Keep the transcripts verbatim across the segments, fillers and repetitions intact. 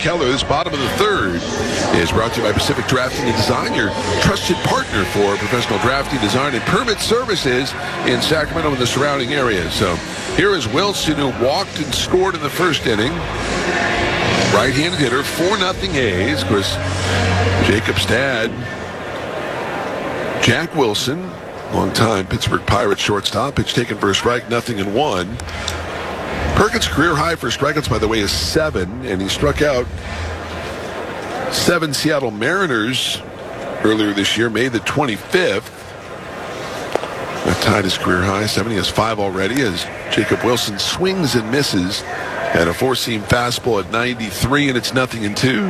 Keller. This bottom of the third is brought to you by Pacific Drafting and Design, your trusted partner for professional drafting, design, and permit services in Sacramento and the surrounding areas. So here is Wilson, who walked and scored in the first inning. Right-handed hitter, four nothing A's. Of course, Jacob's dad, Jack Wilson, long-time Pittsburgh Pirates shortstop. Pitch taken for a strike, nothing and one. Perkins' career high for strikeouts, by the way, is seven, and he struck out seven Seattle Mariners earlier this year, May the twenty-fifth. That tied his career high. seven. He has five already as Jacob Wilson swings and misses at a four-seam fastball at ninety-three, and it's nothing and two.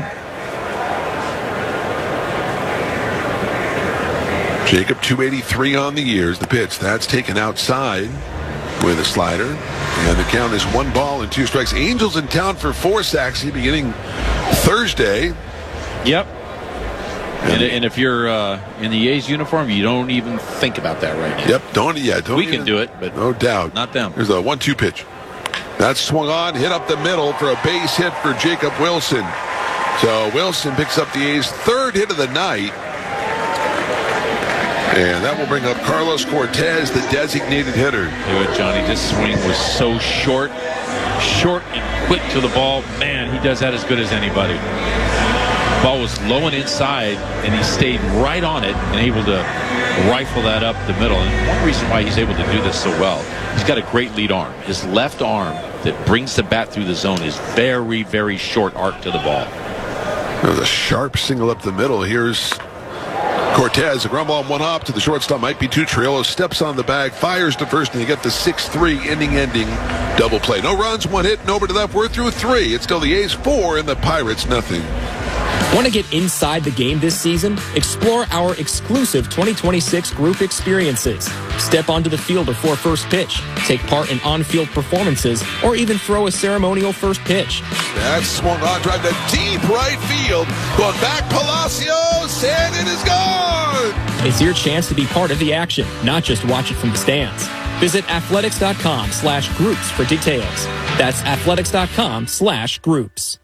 Jacob, two eighty-three on the years. The pitch, that's taken outside with a slider. And the count is one ball and two strikes. Angels in town for four, Saxy, beginning Thursday. Yep. And, and if you're uh, in the A's uniform, you don't even think about that right now. Yep, don't, yeah, don't We even, can do it, but no doubt. Not them. There's a one two pitch. That's swung on, hit up the middle for a base hit for Jacob Wilson. So Wilson picks up the A's third hit of the night. And that will bring up Carlos Cortez, the designated hitter. Do it, Johnny. This swing was so short, short and quick to the ball. Man, he does that as good as anybody. Ball was low and inside, and he stayed right on it and able to rifle that up the middle. And one reason why he's able to do this so well, he's got a great lead arm. His left arm that brings the bat through the zone is very, very short arc to the ball. There's a sharp single up the middle. Here's Cortez, a ground ball and one hop to the shortstop. Might be two. Triolo steps on the bag, fires to first, and you get the six three inning-ending double play. No runs, one hit, nobody left. We're through three. It's still the A's four and the Pirates nothing. Want to get inside the game this season? Explore our exclusive twenty twenty-six group experiences. Step onto the field before first pitch, take part in on-field performances, or even throw a ceremonial first pitch. That's swung on, drive to deep right field. Going back, Palacios, and it is gone! It's your chance to be part of the action, not just watch it from the stands. Visit athletics.com slash groups for details. That's athletics.com slash groups.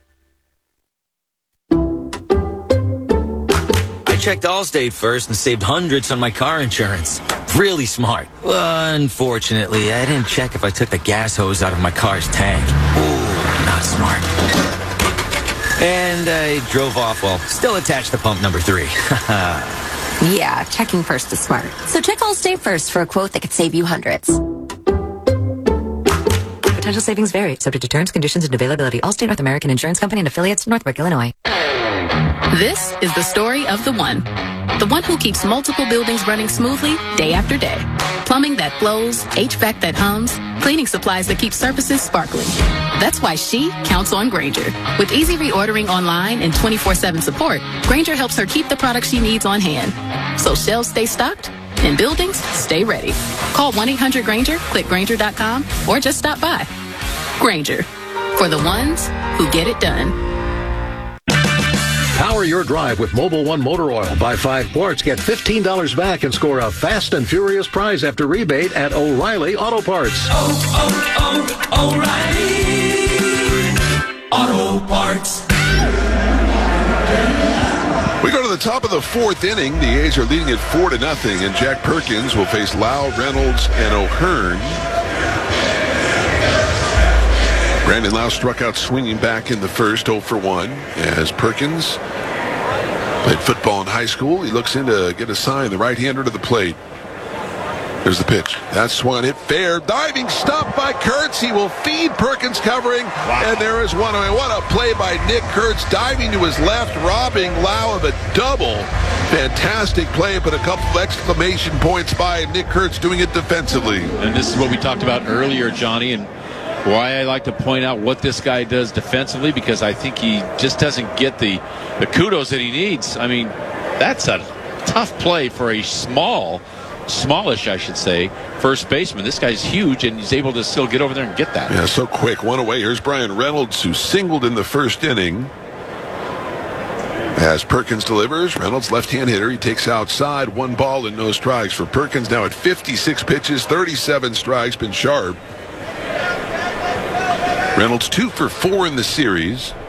Checked Allstate first and saved hundreds on my car insurance. Really smart. Well, unfortunately, I didn't check if I took the gas hose out of my car's tank. Ooh, not smart. And I drove off while still attached to pump number three. Yeah, checking first is smart. So check Allstate first for a quote that could save you hundreds. Potential savings vary, subject to terms, conditions, and availability. Allstate North American Insurance Company and affiliates, Northbrook, Illinois. This is the story of the one. The one who keeps multiple buildings running smoothly day after day. Plumbing that flows, H V A C that hums, cleaning supplies that keep surfaces sparkling. That's why she counts on Grainger. With easy reordering online and twenty-four seven support, Grainger helps her keep the products she needs on hand. So shelves stay stocked and buildings stay ready. Call one eight hundred Grainger, click Grainger dot com, or just stop by. Grainger, for the ones who get it done. Power your drive with Mobil one Motor Oil. Buy five quarts, get fifteen dollars back, and score a fast and furious prize after rebate at O'Reilly Auto Parts. Oh, oh, oh, O'Reilly Auto Parts. We go to the top of the fourth inning. The A's are leading at four to nothing, and Jack Perkins will face Lau, Reynolds, and O'Hearn. Brandon Lau struck out swinging back in the first, oh for one, as Perkins played football in high school. He looks in to get a sign, the right-hander to the plate. There's the pitch. That's swung, hit fair. Diving stop by Kurtz. He will feed Perkins covering. Wow. And there is one. I mean, what a play by Nick Kurtz, diving to his left, robbing Lau of a double. Fantastic play, but a couple of exclamation points by Nick Kurtz doing it defensively. And this is what we talked about earlier, Johnny, and why I like to point out what this guy does defensively, because I think he just doesn't get the, the kudos that he needs. I mean, that's a tough play for a small, smallish, I should say, first baseman. This guy's huge, and he's able to still get over there and get that. Yeah, so quick. One away. Here's Brian Reynolds, who singled in the first inning. As Perkins delivers, Reynolds, left-hand hitter, he takes outside, one ball and no strikes for Perkins. Now at fifty-six pitches, thirty-seven strikes, been sharp. Reynolds two for four in the series.